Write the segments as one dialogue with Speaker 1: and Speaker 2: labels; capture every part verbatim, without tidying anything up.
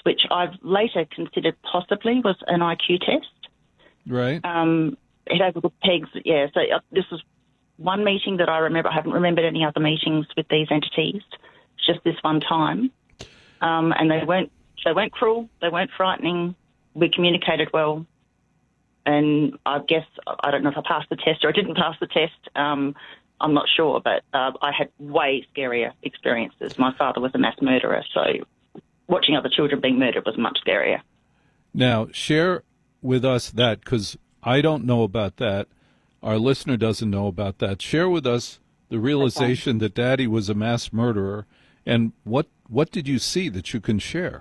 Speaker 1: which I've later considered possibly was an I Q test.
Speaker 2: Right.
Speaker 1: Um, it had little pegs, yeah. So uh, this was one meeting that I remember. I haven't remembered any other meetings with these entities, just this one time. Um, and they weren't, they weren't cruel, they weren't frightening. We communicated well. And I guess, I don't know if I passed the test or I didn't pass the test. Um, I'm not sure, but uh, I had way scarier experiences. My father was a mass murderer, so watching other children being murdered was much scarier.
Speaker 2: Now, share with us that, because I don't know about that. Our listener doesn't know about that. Share with us the realization that Daddy was a mass murderer, and what what did you see that you can share?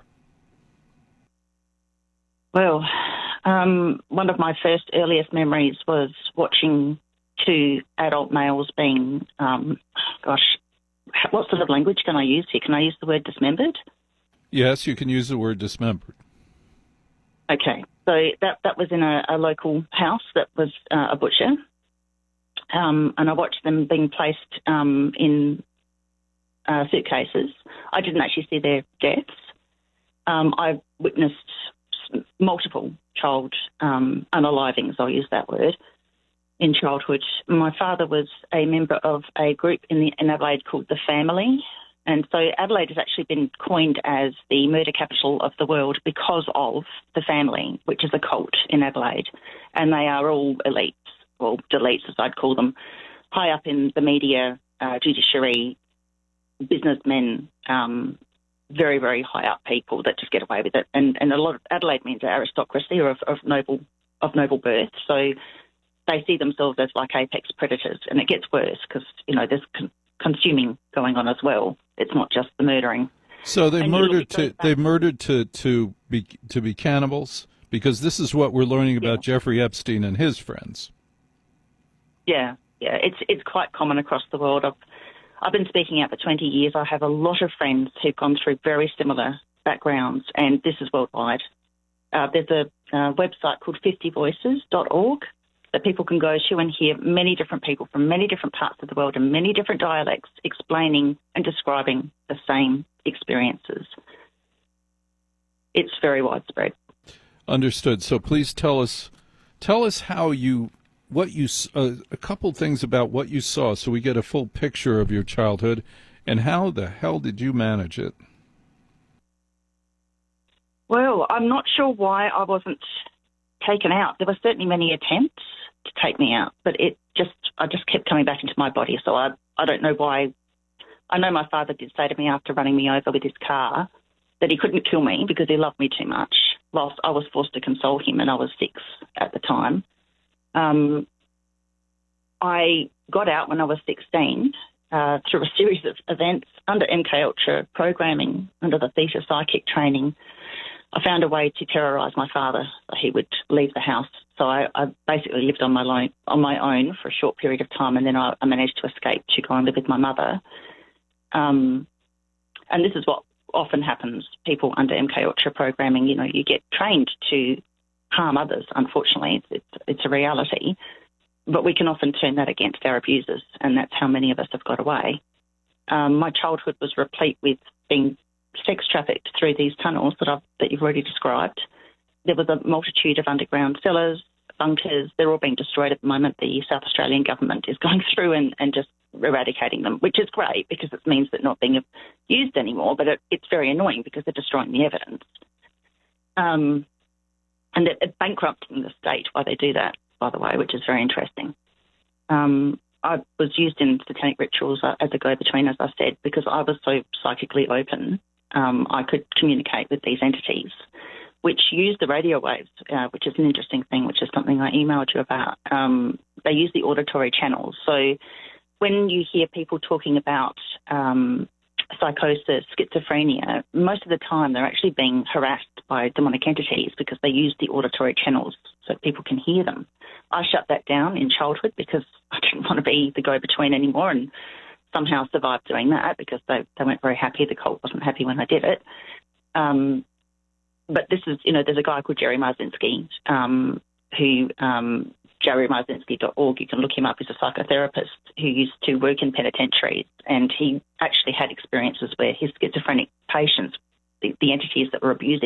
Speaker 1: Well, um, one of my first earliest memories was watching two adult males being, um, gosh, what sort of language can I use here? Can I use the word dismembered?
Speaker 2: Yes, you can use the word dismembered.
Speaker 1: Okay, so that, that was in a, a local house that was uh, a butcher, um, and I watched them being placed um, in uh, suitcases. I didn't actually see their deaths. Um, I witnessed multiple child um, unalivings, I'll use that word, in childhood. My father was a member of a group in, the, in Adelaide called The Family, and so Adelaide has actually been coined as the murder capital of the world because of The Family, which is a cult in Adelaide, and they are all elites, or deletes as I'd call them, high up in the media, uh, judiciary, businessmen, um, very, very high up people that just get away with it. And and a lot of Adelaide means aristocracy or of, of noble of noble birth. So they see themselves as like apex predators, and it gets worse because, you know, there's con- consuming going on as well. It's not just the murdering.
Speaker 2: So they
Speaker 1: and
Speaker 2: murdered to they murdered to to be to be cannibals, because this is what we're learning about
Speaker 1: yeah.
Speaker 2: Jeffrey Epstein and his friends.
Speaker 1: Yeah, yeah, it's it's quite common across the world. I've I've been speaking out for twenty years. I have a lot of friends who've gone through very similar backgrounds, and this is worldwide. Uh, there's a uh, website called fifty voices dot org that people can go to and hear many different people from many different parts of the world and many different dialects explaining and describing the same experiences. It's very widespread.
Speaker 2: Understood. So please tell us, tell us how you, what you, uh, a couple things about what you saw, so we get a full picture of your childhood, and how the hell did you manage it?
Speaker 1: Well, I'm not sure why I wasn't taken out. There were certainly many attempts to take me out, but it just, I just kept coming back into my body. So I, I don't know why. I know my father did say to me after running me over with his car that he couldn't kill me because he loved me too much, whilst I was forced to console him, and I was six at the time. Um, I got out when I was sixteen uh, through a series of events under M K Ultra programming, under the Theta Psychic training. I found a way to terrorise my father so he would leave the house. So I, I basically lived on my, lo- on my own for a short period of time, and then I, I managed to escape to go and live with my mother. Um, and this is what often happens. People under M K Ultra programming, you know, you get trained to harm others, unfortunately. It's, it's, it's a reality. But we can often turn that against our abusers, and that's how many of us have got away. Um, my childhood was replete with being sex trafficked through these tunnels that I've that you've already described. There was a multitude of underground cellars, bunkers. They're all being destroyed at the moment. The South Australian government is going through and, and just eradicating them, which is great because it means they're not being used anymore, but it, it's very annoying because they're destroying the evidence. Um, and it, it bankrupting the state while they do that, by the way, which is very interesting. Um, I was used in satanic rituals as a go-between, as I said, because I was so psychically open. Um, I could communicate with these entities, which use the radio waves, uh, which is an interesting thing, which is something I emailed you about. Um, they use the auditory channels. So when you hear people talking about um, psychosis, schizophrenia, most of the time they're actually being harassed by demonic entities because they use the auditory channels so people can hear them. I shut that down in childhood because I didn't want to be the go-between anymore, and somehow survived doing that because they, they weren't very happy. The cult wasn't happy when I did it. Um, but this is, you know, there's a guy called Jerry Marzinski um, who, um, jerry marzinski dot org, you can look him up. He's a psychotherapist who used to work in penitentiaries, and he actually had experiences where his schizophrenic patients, the, the entities that were abusing